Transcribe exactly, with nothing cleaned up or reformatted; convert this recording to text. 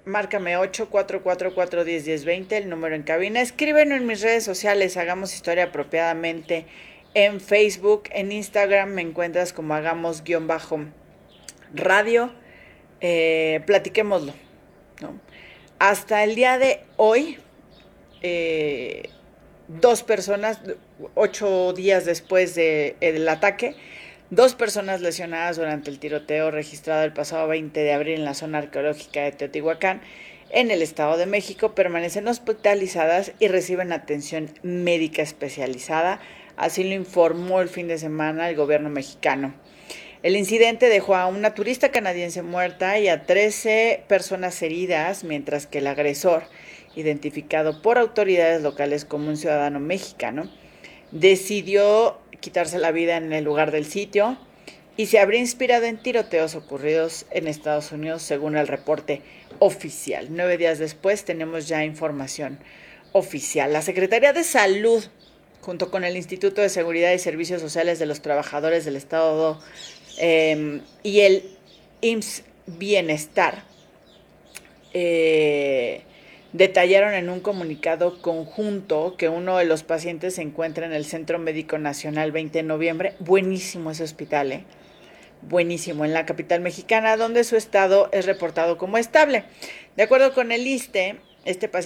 márcame ocho cuatro cuatro cuatro uno cero uno cero dos cero, el número en cabina. Escríbelo en mis redes sociales, Hagamos Historia Apropiadamente, en Facebook, en Instagram me encuentras como hagamos-radio. Eh, platiquémoslo, ¿no? Hasta el día de hoy, eh, dos personas, ocho días después de, eh, del ataque, dos personas lesionadas durante el tiroteo registrado el pasado veinte de abril en la zona arqueológica de Teotihuacán, en el Estado de México, permanecen hospitalizadas y reciben atención médica especializada. Así lo informó el fin de semana el gobierno mexicano. El incidente dejó a una turista canadiense muerta y a trece personas heridas, mientras que el agresor, identificado por autoridades locales como un ciudadano mexicano, decidió quitarse la vida en el lugar del sitio y se habría inspirado en tiroteos ocurridos en Estados Unidos, según el reporte oficial. Nueve días después tenemos ya información oficial. La Secretaría de Salud, junto con el Instituto de Seguridad y Servicios Sociales de los Trabajadores del Estado eh, y el I M S S Bienestar, eh, detallaron en un comunicado conjunto que uno de los pacientes se encuentra en el Centro Médico Nacional veinte de noviembre. Buenísimo ese hospital, ¿eh? Buenísimo, en la capital mexicana, donde su estado es reportado como estable. De acuerdo con el I S S S T E, este paciente